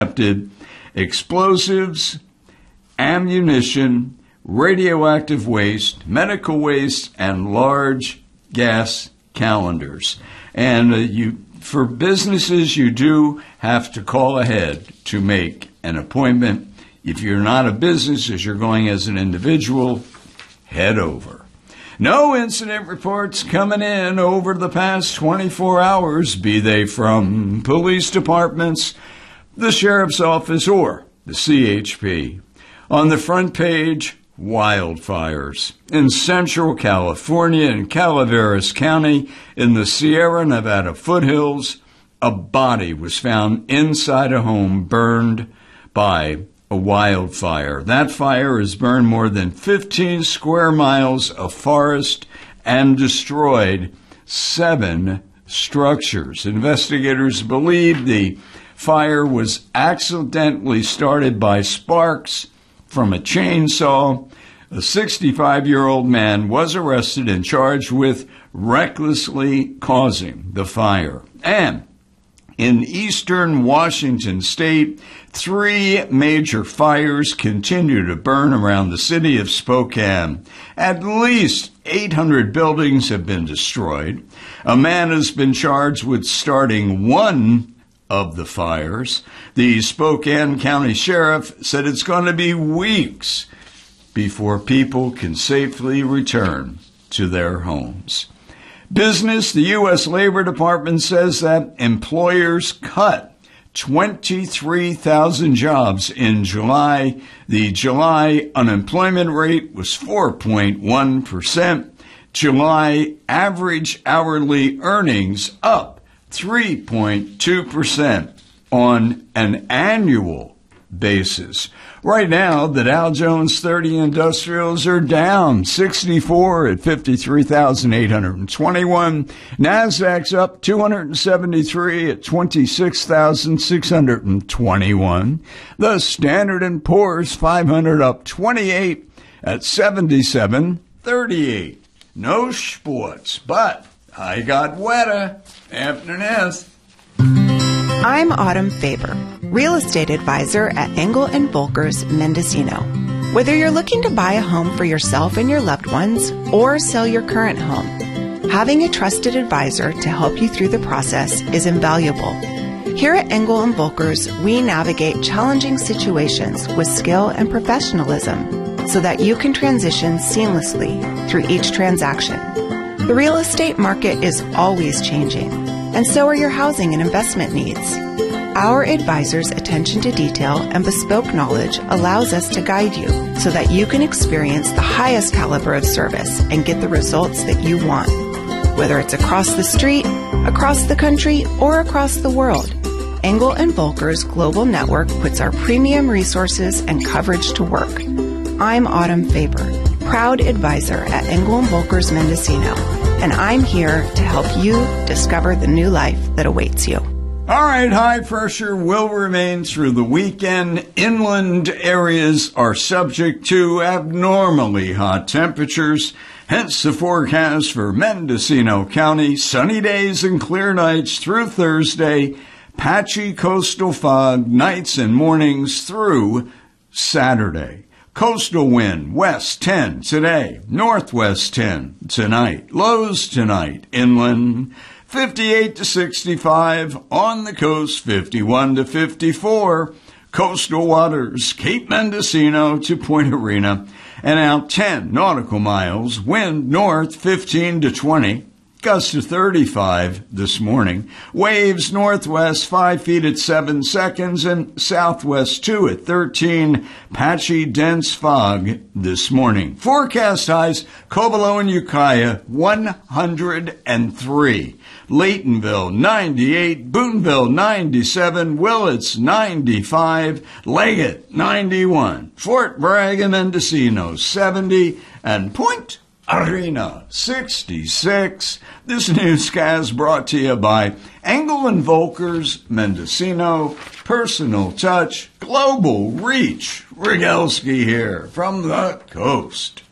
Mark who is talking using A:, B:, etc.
A: explosives, ammunition, radioactive waste, medical waste, and large gas calendars. And for businesses, you do have to call ahead to make an appointment. If you're not a business, as you're going as an individual, head over. No incident reports coming in over the past 24 hours, be they from police departments, the sheriff's office, or the CHP. On the front page, wildfires in Central California in Calaveras County in the Sierra Nevada foothills. A body was found inside a home burned by a wildfire. That fire has burned more than 15 square miles of forest and destroyed 7 structures. Investigators believe the fire was accidentally started by sparks from a chainsaw. A 65-year-old man was arrested and charged with recklessly causing the fire. And in eastern Washington state, 3 major fires continue to burn around the city of Spokane. At least 800 buildings have been destroyed. A man has been charged with starting one of the fires. The Spokane County Sheriff said it's going to be weeks before people can safely return to their homes. Business, the U.S. Labor Department says that employers cut 23,000 jobs in July. The July unemployment rate was 4.1%. July average hourly earnings up 3.2% on an annual basis. Right now, the Dow Jones 30 Industrials are down 64 at 53,821. Nasdaq's up 273 at 26,621. The Standard & Poor's 500 up 28 at 7738. No sports, but I got wetter after this.
B: I'm Autumn Faber, real estate advisor at Engel & Volkers Mendocino. Whether you're looking to buy a home for yourself and your loved ones or sell your current home, having a trusted advisor to help you through the process is invaluable. Here at Engel & Volkers, we navigate challenging situations with skill and professionalism so that you can transition seamlessly through each transaction. The real estate market is always changing, and so are your housing and investment needs. Our advisor's attention to detail and bespoke knowledge allows us to guide you so that you can experience the highest caliber of service and get the results that you want. Whether it's across the street, across the country, or across the world, Engel & Volkers Global Network puts our premium resources and coverage to work. I'm Autumn Faber, proud advisor at Engel & Volkers Mendocino, and I'm here to help you discover the new life that awaits you.
A: All right, high pressure will remain through the weekend. Inland areas are subject to abnormally hot temperatures, hence the forecast for Mendocino County. Sunny days and clear nights through Thursday, patchy coastal fog nights and mornings through Saturday. Coastal wind, west 10 today, northwest 10 tonight. Lows tonight, inland 58 to 65, on the coast 51 to 54. Coastal waters, Cape Mendocino to Point Arena, and out 10 nautical miles. Wind north 15 to 20. Gusts to 35 this morning. Waves northwest 5 feet at 7 seconds and southwest 2 at 13. Patchy dense fog this morning. Forecast highs, Cobolo and Ukiah 103. Laytonville 98. Boonville 97. Willits 95. Leggett 91. Fort Bragg and Mendocino 70. And Point Arena 66. This newscast brought to you by Engel & Volkers Mendocino. Personal touch, global reach. Rigelski here from the coast.